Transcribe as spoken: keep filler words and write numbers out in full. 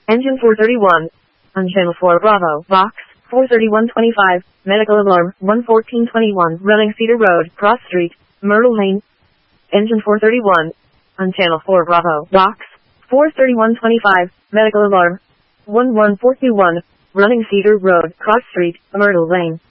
Engine four thirty-one. On channel four Bravo, box, four thirty-one twenty-five, medical alarm, one fourteen twenty-one, running Cedar Road, Cross Street, Myrtle Lane. Engine four thirty-one. On channel four Bravo, box, four thirty-one twenty-five, medical alarm, one one four two one, running Cedar Road, Cross Street, Myrtle Lane.